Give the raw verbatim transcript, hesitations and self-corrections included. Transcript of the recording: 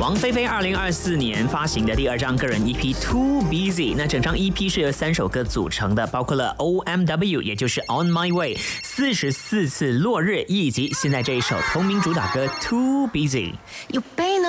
王菲菲二零二四年发行的第二张个人 E P Too Busy， 那整张 E P 是由三首歌组成的，包括了 O M W， 也就是 On My Way， 四十四次落日，以及现在这一首同名主打歌 Too Busy。